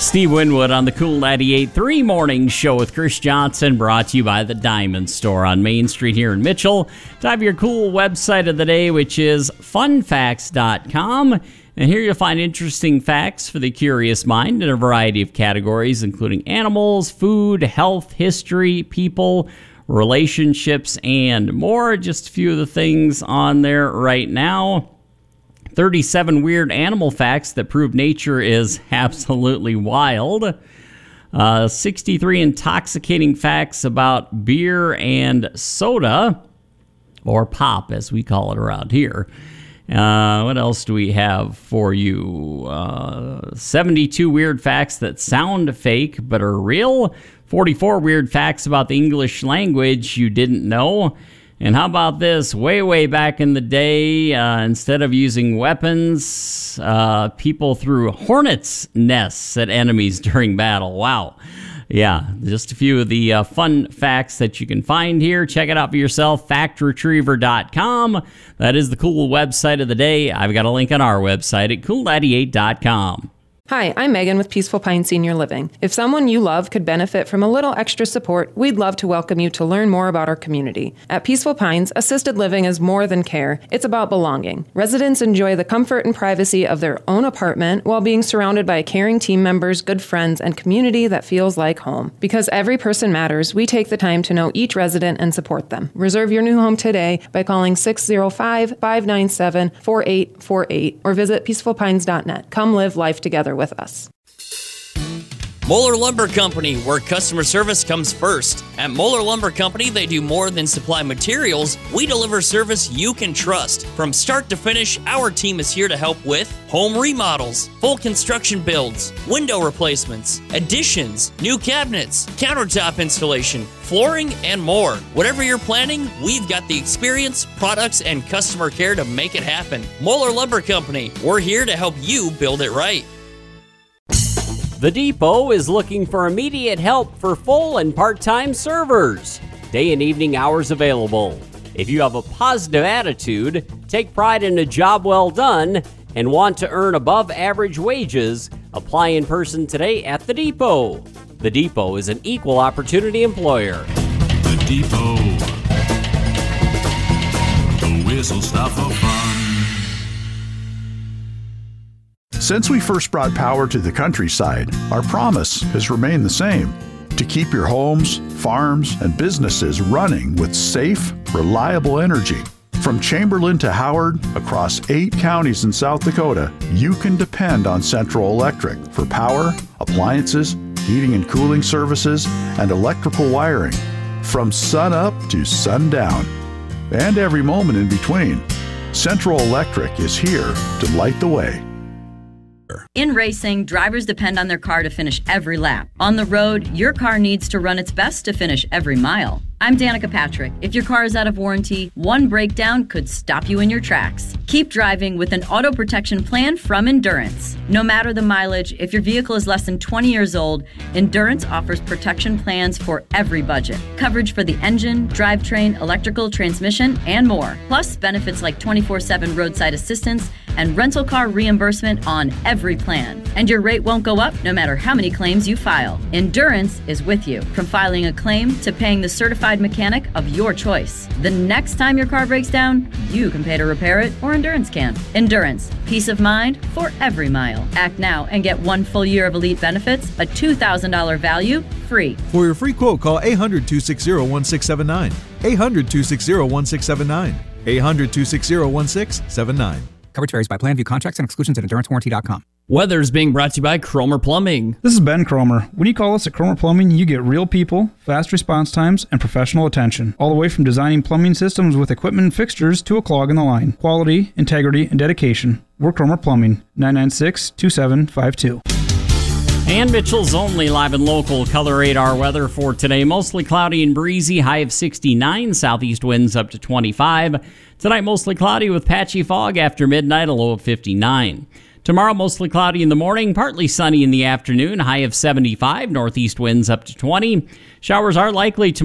Steve Winwood on the Cool 98.3 Morning Show with Chris Johnson, brought to you by the Diamond Store on Main Street here in Mitchell. Time for your cool website of the day, which is funfacts.com. And here you'll find interesting facts for the curious mind in a variety of categories, including animals, food, health, history, people, relationships, and more. Just a few of the things on there right now. 37 weird animal facts that prove nature is absolutely wild. 63 intoxicating facts about beer and soda, or pop as we call it around here. What else do we have for you? 72 weird facts that sound fake but are real. 44 weird facts about the English language you didn't know. And how about this? Way back in the day, instead of using weapons, people threw hornets' nests at enemies during battle. Wow. Yeah, just a few of the fun facts that you can find here. Check it out for yourself, factretriever.com. That is the cool website of the day. I've got a link on our website at cool98.com. Hi, I'm Megan with Peaceful Pines Senior Living. If someone you love could benefit from a little extra support, we'd love to welcome you to learn more about our community. At Peaceful Pines, assisted living is more than care. It's about belonging. Residents enjoy the comfort and privacy of their own apartment while being surrounded by caring team members, good friends, and community that feels like home. Because every person matters, we take the time to know each resident and support them. Reserve your new home today by calling 605-597-4848 or visit peacefulpines.net. Come live life together with us. Moeller Lumber Company, where customer service comes first. At Moeller Lumber Company, they do more than supply materials. We deliver service you can trust. From start to finish, our team is here to help with home remodels, full construction builds, window replacements, additions, new cabinets, countertop installation, flooring, and more. Whatever you're planning, we've got the experience, products, and customer care to make it happen. Moeller Lumber Company, we're here to help you build it right. The Depot is looking for immediate help for full and part-time servers. Day and evening hours available. If you have a positive attitude, take pride in a job well done, and want to earn above average wages, apply in person today at The Depot. The Depot is an equal opportunity employer. The Depot. The whistle stop for fun. Since we first brought power to the countryside, our promise has remained the same: to keep your homes, farms, and businesses running with safe, reliable energy. From Chamberlain to Howard, across 8 counties in South Dakota, you can depend on Central Electric for power, appliances, heating and cooling services, and electrical wiring. From sun up to sundown, and every moment in between, Central Electric is here to light the way. In racing, drivers depend on their car to finish every lap. On the road, your car needs to run its best to finish every mile. I'm Danica Patrick. If your car is out of warranty, one breakdown could stop you in your tracks. Keep driving with an auto protection plan from Endurance. No matter the mileage, if your vehicle is less than 20 years old, Endurance offers protection plans for every budget. Coverage for the engine, drivetrain, electrical, transmission, and more. Plus benefits like 24/7 roadside assistance and rental car reimbursement on every plan. And your rate won't go up no matter how many claims you file. Endurance is with you, from filing a claim to paying the certified mechanic of your choice. The next time your car breaks down, you can pay to repair it, or Endurance can. Endurance, peace of mind for every mile. Act now and get 1 full year of elite benefits, a $2,000 value, free. For your free quote, call 800-260-1679. 800-260-1679. 800-260-1679. Coverage varies by plan. View contracts and exclusions at EnduranceWarranty.com. Weather's being brought to you by Cromer Plumbing. This is Ben Cromer. When you call us at Cromer Plumbing, you get real people, fast response times, and professional attention. All the way from designing plumbing systems with equipment and fixtures to a clog in the line. Quality, integrity, and dedication. We're Cromer Plumbing. 996-2752. And Mitchell's only live and local color radar weather for today. Mostly cloudy and breezy, high of 69, southeast winds up to 25. Tonight, mostly cloudy with patchy fog after midnight, a low of 59. Tomorrow, mostly cloudy in the morning, partly sunny in the afternoon, high of 75, northeast winds up to 20. Showers are likely tomorrow.